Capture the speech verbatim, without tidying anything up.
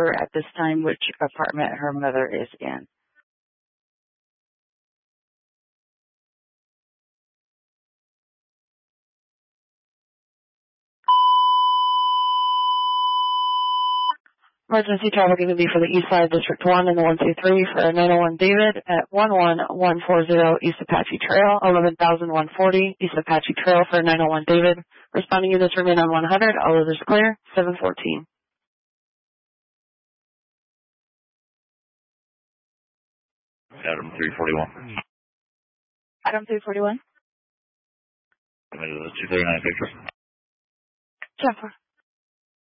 sure at this time which apartment her mother is in. Emergency traffic going to be for the East Side District one and the one two three for nine oh one David at one one one four zero East Apache Trail, eleven thousand one hundred forty East Apache Trail for nine oh one David. Responding units remain on one hundred. All others clear. seven fourteen. Adam three forty-one. Adam three forty-one. two thirty-nine picture. Jennifer.